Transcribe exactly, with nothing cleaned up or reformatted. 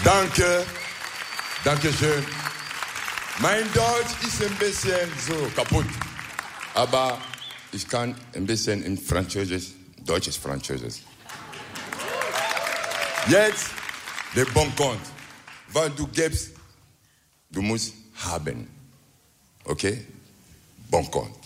Danke, danke schön. Mein Deutsch ist ein bisschen so kaputt, aber ich kann ein bisschen in Französisch, deutsches Französisch. Jetzt der Bon compte. Was du gibst, du musst haben. Okay? Bon compte.